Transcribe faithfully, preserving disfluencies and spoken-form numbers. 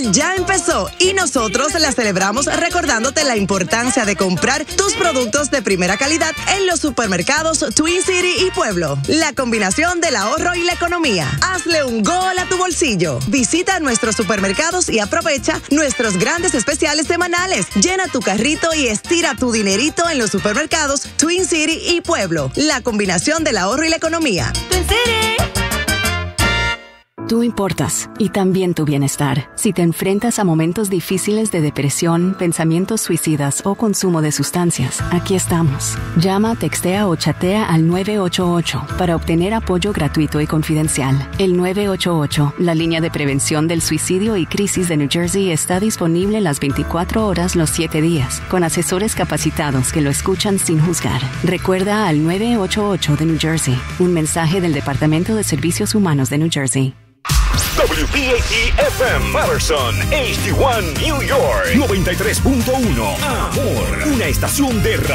Navidad ya empezó y nosotros la celebramos recordándote la importancia de comprar tus productos de primera calidad en los supermercados Twin City y Pueblo. La combinación del ahorro y la economía. Hazle un gol a tu bolsillo. Visita nuestros supermercados y aprovecha nuestros grandes especiales semanales. Llena tu carrito y estira tu dinerito en los supermercados Twin City y Pueblo. La combinación del ahorro y la economía. Twin City. Tú importas, y también tu bienestar. Si te enfrentas a momentos difíciles de depresión, pensamientos suicidas o consumo de sustancias, aquí estamos. Llama, textea o chatea al nueve ocho ocho para obtener apoyo gratuito y confidencial. El nueve ocho ocho, la línea de prevención del suicidio y crisis de New Jersey, está disponible las veinticuatro horas los siete días, con asesores capacitados que lo escuchan sin juzgar. Recuerda al nueve ocho ocho de New Jersey, un mensaje del Departamento de Servicios Humanos de New Jersey. W P A T F M Patterson, H D uno New York, noventa y tres punto uno. Amor, una estación de radio.